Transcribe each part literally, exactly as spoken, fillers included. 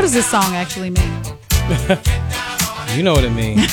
does this song actually mean? You know what it means.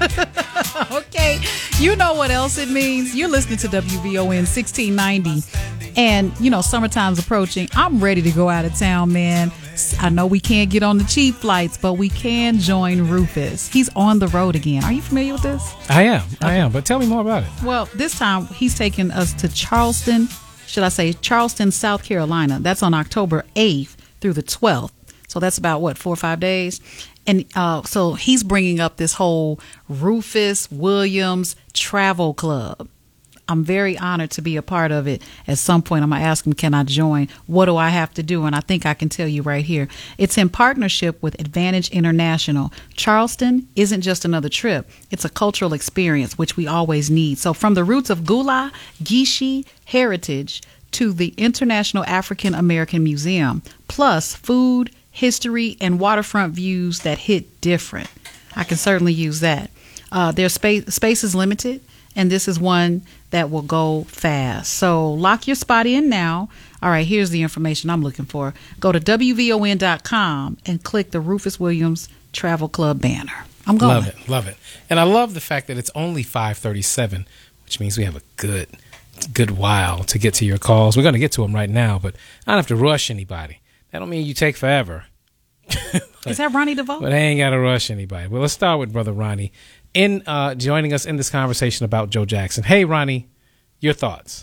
Okay. You know what else it means? You're listening to W V O N sixteen ninety. And, you know, summertime's approaching. I'm ready to go out of town, man. I know we can't get on the cheap flights, but we can join Rufus. He's on the road again. Are you familiar with this? I am. I am. But tell me more about it. Well, this time he's taking us to Charleston, should I say Charleston, South Carolina. That's on October eighth through the twelfth. So that's about, what, four or five days? And uh, so he's bringing up this whole Rufus Williams Travel Club. I'm very honored to be a part of it. At some point, I'm going to ask him, can I join? What do I have to do? And I think I can tell you right here. It's in partnership with Advantage International. Charleston isn't just another trip. It's a cultural experience, which we always need. So from the roots of Gula, Geechee, heritage to the International African American Museum, plus food, history, and waterfront views that hit different. I can certainly use that. Uh, their space, space is limited, and this is one that will go fast. So lock your spot in now. All right, here's the information I'm looking for. Go to W V O N dot com and click the Rufus Williams Travel Club banner. I'm going. Love it, love it. And I love the fact that it's only five thirty-seven, which means we have a good, good while to get to your calls. We're going to get to them right now, but I don't have to rush anybody. That don't mean you take forever. but, Is that Ronnie DeVoe? But I ain't got to rush anybody. Well, let's start with Brother Ronnie. In uh, joining us in this conversation about Joe Jackson. Hey, Ronnie, your thoughts?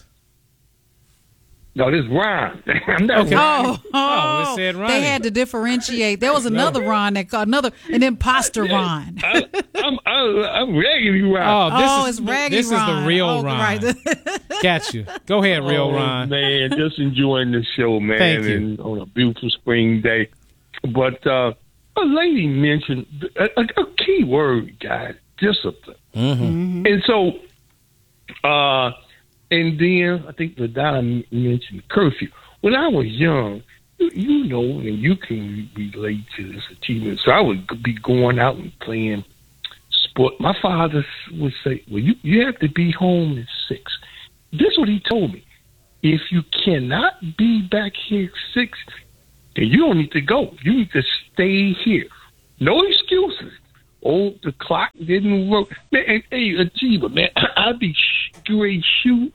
No, this is Ron. I'm not okay. Ron. Oh, oh, oh, it said Ronnie. They had to differentiate. There was another no. Ron that called another an imposter Ron. I, I'm, I'm, I'm Raggedy Ron. Oh, this oh is, it's Raggedy This Ron. is the real oh, Ron. Right. Got you. Go ahead, real oh, Ron. Man, just enjoying the show, man. Thank you. And on a beautiful spring day. But uh, a lady mentioned a, a, a key word, guys, discipline. Mm-hmm. Mm-hmm. And so, uh, and then I think Madonna mentioned curfew. When I was young, you, you know, and you can relate to this achievement. So I would be going out and playing sport. My father would say, well, you, you have to be home at six. This is what he told me. If you cannot be back here at six, then you don't need to go. You need to stay here. No excuses. Oh, the clock didn't work. Man, hey, Achieva, man, I'd be great shoot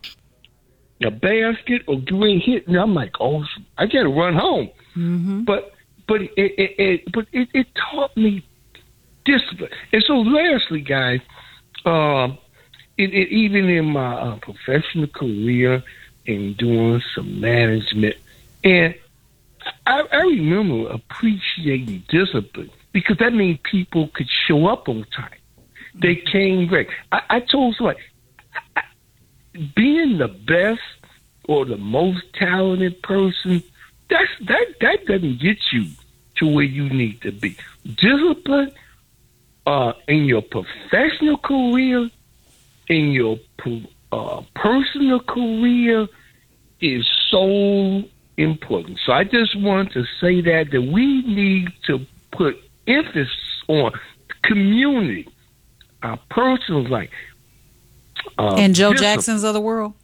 a basket or great hit, and I'm like, oh, I got to run home. Mm-hmm. But but it, it, it but it, it taught me discipline. And so, lastly, guys, um, it, it, even in my uh, professional career and doing some management, and I, I remember appreciating discipline. Because that means people could show up on time. They came great. I, I told somebody, I, being the best or the most talented person, that's that that doesn't get you to where you need to be. Discipline uh, in your professional career, in your uh, personal career, is so important. So I just want to say that that we need to put emphasis on community, our personal life. Uh, and Joe discipline. Jackson's of the world?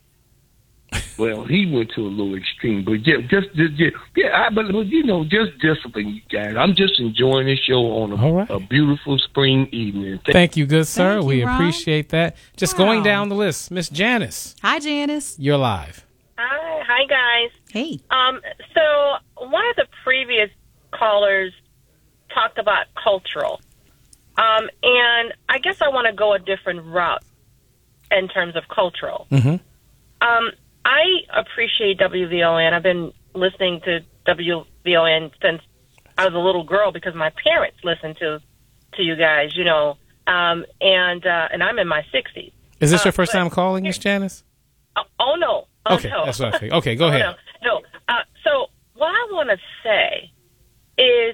Well, he went to a little extreme, but yeah, just, just, just yeah, I, but, but you know, just discipline, you guys. I'm just enjoying this show on a, right. a beautiful spring evening. Thank, Thank you, good sir. Thank we you, Ron. appreciate that. Just Wow. going down the list, Miss Janice. Hi, Janice. You're live. Hi, hi guys. Hey. Um, so one of the previous callers talked about cultural, um, and I guess I want to go a different route in terms of cultural. Mm-hmm. Um, I appreciate W V O N. I've been listening to W V O N since I was a little girl because my parents listened to to you guys, you know, um, and uh, and I'm in my sixties. Is this uh, your first but, time calling, Miss Janice? Oh, oh no. Oh, Okay, no. that's what I think. Okay, go Oh, ahead. No, no. Uh, so what I want to say is,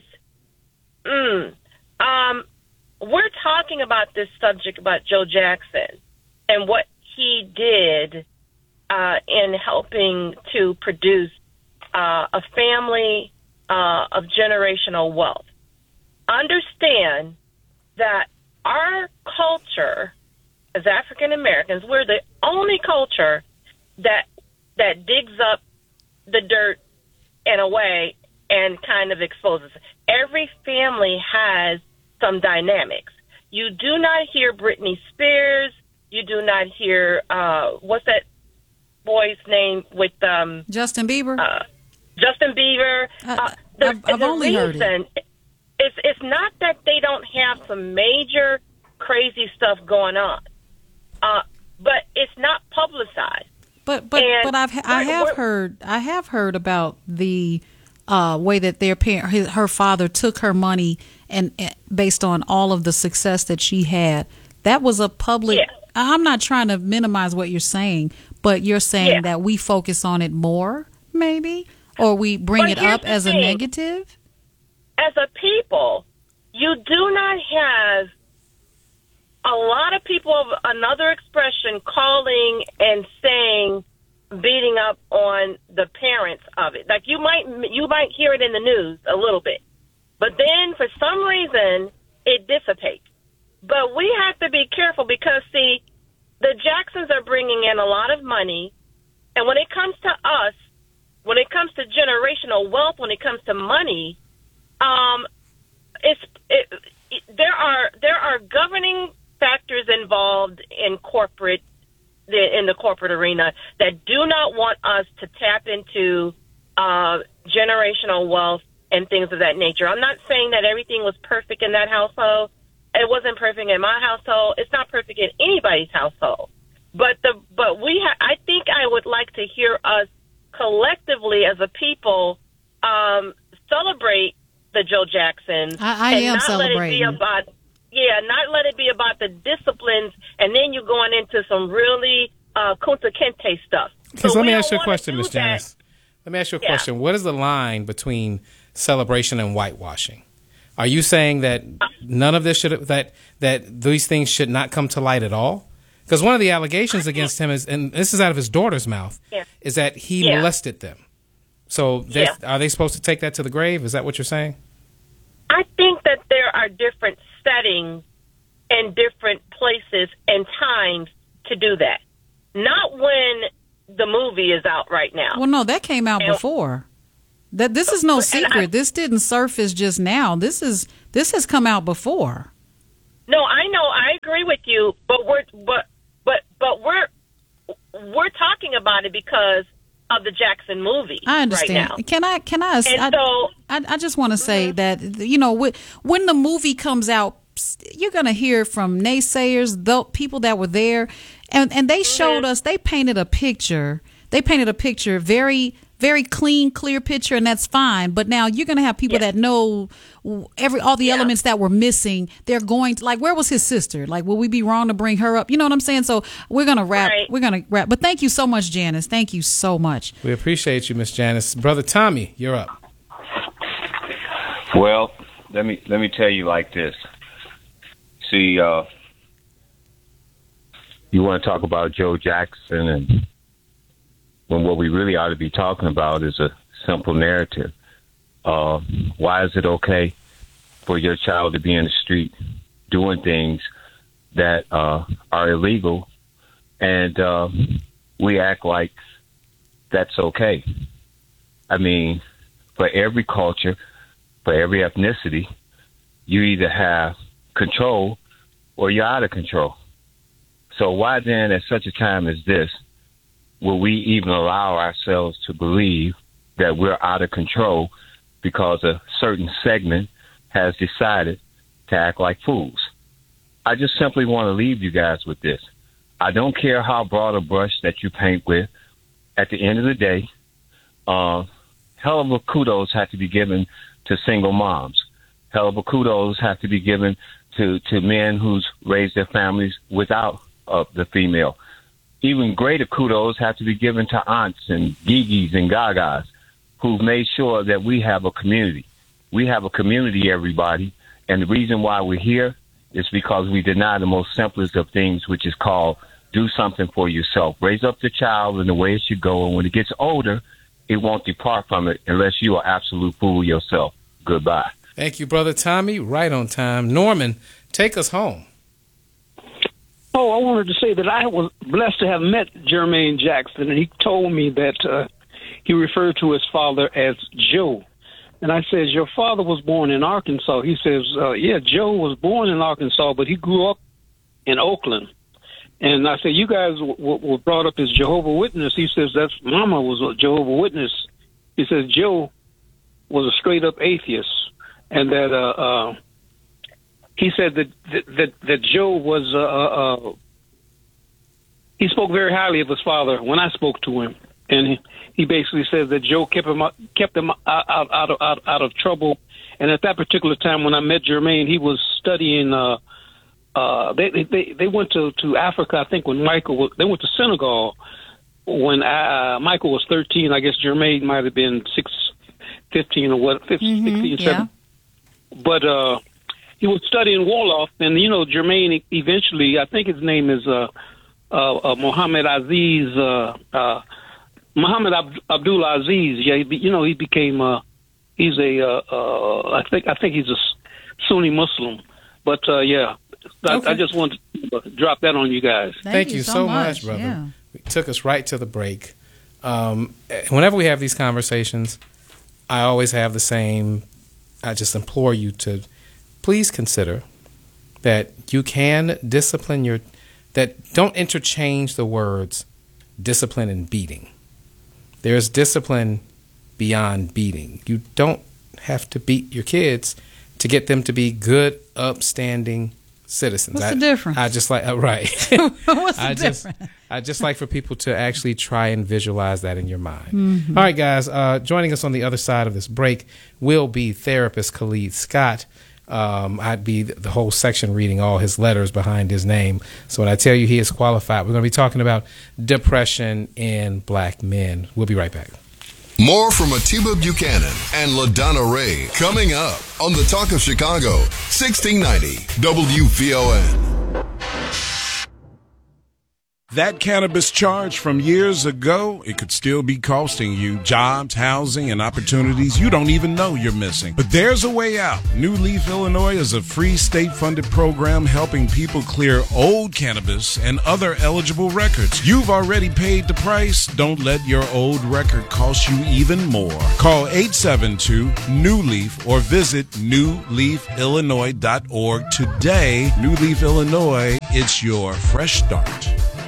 mm, um, we're talking about this subject about Joe Jackson and what he did uh, in helping to produce uh, a family uh, of generational wealth. Understand that our culture as African Americans, we're the only culture that that digs up the dirt in a way and kind of exposes it. every family has some dynamics. You do not hear Britney Spears. You do not hear, uh, what's that boy's name with um, Justin Bieber? Uh, Justin Bieber. Uh, Uh, the, I've, I've the only reason, heard it. It's, it's not that they don't have some major crazy stuff going on, uh, but it's not publicized. But but And but I've I we're- have we're- heard I have heard about the uh, way that their parent his, her father took her money and, and based on all of the success that she had. That was a public. Yeah. I'm not trying to minimize what you're saying, but you're saying Yeah. that we focus on it more, maybe, or we bring But it here's up the as a thing. negative. As a people, you do not have a lot of people of another expression calling and saying, beating up on the parents of it. Like you might you might hear it in the news a little bit, but then for some reason it dissipates. But we have to be careful because see, the Jacksons are bringing in a lot of money, and when it comes to us, when it comes to generational wealth, when it comes to money, um, it's it, it, there are there are governing factors involved in corporate the, in the corporate arena that do not want us to tap into uh, generational wealth and things of that nature. I'm not saying that everything was perfect in that household. It wasn't perfect in my household. It's not perfect in anybody's household. But the but we ha- I think I would like to hear us collectively as a people um, celebrate the Joe Jacksons. I, I and am not celebrating. Let it be about, yeah, not let it be about the disciplines, and then you're going into some really uh, Kunta Kinte stuff. Okay, so So let we me don't ask you a wanna question, do Miss that. Janice. Let me ask you a Yeah. question. What is the line between celebration and whitewashing? Are you saying that none of this should that that these things should not come to light at all? Because one of the allegations against him is, and this is out of his daughter's mouth, Yeah. is that he Yeah. molested them. So they, Yeah. are they supposed to take that to the grave? Is that what you're saying? I think that there are different settings and different places and times to do that. Not when the movie is out right now. Well, no, that came out And- before. That this is no And secret. I- This didn't surface just now. This is this has come out before. No, I know, I agree with you, but we're but but but we're we're talking about it because of the Jackson movie. I understand. Right now. Can I? Can I? And I, so I, I just want to say that you know wh- when the movie comes out, you're going to hear from naysayers, the people that were there, and and they showed us. They painted a picture. They painted a picture very. Very clean, clear picture, and that's fine. But now you're going to have people Yeah. that know every all the Yeah. elements that were missing. They're going to like, where was his sister? Like, will we be wrong to bring her up? You know what I'm saying? So we're going to wrap. Right. We're going to wrap. But thank you so much, Janice. Thank you so much. We appreciate you, Miss Janice. Brother Tommy, you're up. Well, let me let me tell you like this. See, uh, you want to talk about Joe Jackson, and when what we really ought to be talking about is a simple narrative. Uh, why is it okay for your child to be in the street doing things that uh, are illegal, and uh, we act like that's okay? I mean, for every culture, for every ethnicity, you either have control or you're out of control. So why then, at such a time as this, will we even allow ourselves to believe that we're out of control because a certain segment has decided to act like fools? I just simply want to leave you guys with this. I don't care how broad a brush that you paint with. At the end of the day, uh, hell of a kudos have to be given to single moms. Hell of a kudos have to be given to, to men who's raised their families without uh, the female. Even greater kudos have to be given to aunts and gigis and gagas who've made sure that we have a community. We have a community, everybody, and the reason why we're here is because we deny the most simplest of things, which is called do something for yourself. Raise up the child in the way it should go, and when it gets older, it won't depart from it unless you are absolute fool yourself. Goodbye. Thank you, Brother Tommy. Right on time. Norman, take us home. Oh, I wanted to say that I was blessed to have met Jermaine Jackson, and he told me that uh, he referred to his father as Joe. And I says, your father was born in Arkansas. He says, uh, yeah, Joe was born in Arkansas, but he grew up in Oakland. And I said, you guys w- w- were brought up as Jehovah's Witness. He says, that's Mama was a Jehovah's Witness. He says, Joe was a straight up atheist. And that, uh, uh, he said that, that, that Joe was, uh, uh, he spoke very highly of his father when I spoke to him. And he, he basically said that Joe kept him kept him out, out, out, of, out, out of trouble. And at that particular time when I met Jermaine, he was studying, uh, uh, they, they, they went to, to Africa, I think, when Michael was, they went to Senegal when uh, Michael was thirteen. I guess Jermaine might have been six, fifteen or what, fifteen, Mm-hmm, sixteen, yeah. seventeen. But uh, he was studying Wolof, and, you know, Jermaine eventually, I think his name is uh, uh, uh, Mohammed Aziz, uh, uh, Muhammad Ab- Abdul Aziz. Yeah, he be, you know, he became, uh, he's a, uh, uh, I think I think he's a Sunni Muslim. But, uh, yeah, I, Okay. I just wanted to drop that on you guys. Thank, Thank you so much, brother. Yeah. It took us right to the break. Um, whenever we have these conversations, I always have the same. I just implore you to please consider that you can discipline your. That don't interchange the words discipline and beating. There's discipline beyond beating. You don't have to beat your kids to get them to be good, upstanding citizens. What's I, the difference? I just like uh, right. What's the I just difference? I just like for people to actually try and visualize that in your mind. Mm-hmm. All right, guys. Uh, joining us on the other side of this break will be therapist Khalid Scott. Um, I'd be the whole section reading all his letters behind his name. So when I tell you he is qualified, we're going to be talking about depression in black men. We'll be right back. More from Atiba Buchanan and LaDonna Ray coming up on the Talk of Chicago, sixteen ninety W V O N. That cannabis charge from years ago, it could still be costing you jobs, housing, and opportunities you don't even know you're missing. But there's a way out. New Leaf, Illinois is a free state-funded program helping people clear old cannabis and other eligible records. You've already paid the price. Don't let your old record cost you even more. Call eight seven two, N E W LEAF or visit new leaf illinois dot org today. New Leaf, Illinois, it's your fresh start.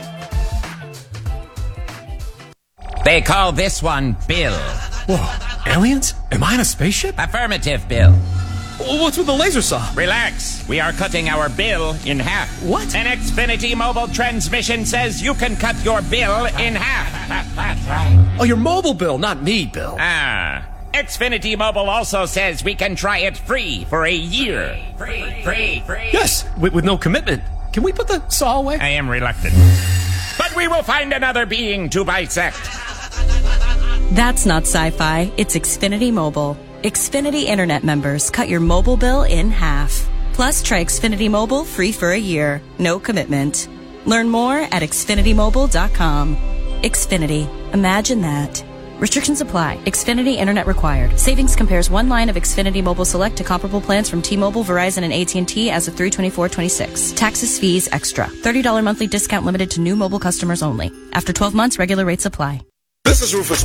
They call this one Bill. Whoa, aliens? Am I in a spaceship? Affirmative, Bill. What's with the laser saw? Relax. We are cutting our bill in half. What? An Xfinity mobile transmission says you can cut your bill in half. Oh, your mobile bill, not me, Bill. Ah. Xfinity Mobile also says we can try it free for a year. Free, free, free. Yes, with, with no commitment. Can we put the saw away? I am reluctant. But we will find another being to bisect. That's not sci-fi. It's Xfinity Mobile. Xfinity Internet members cut your mobile bill in half. Plus, try Xfinity Mobile free for a year. No commitment. Learn more at xfinity mobile dot com. Xfinity. Imagine that. Restrictions apply. Xfinity Internet required. Savings compares one line of Xfinity Mobile Select to comparable plans from T-Mobile, Verizon, and A T and T as of three twenty-four twenty-six. Taxes, fees, extra. thirty dollars monthly discount limited to new mobile customers only. After twelve months, regular rates apply. This is Rufus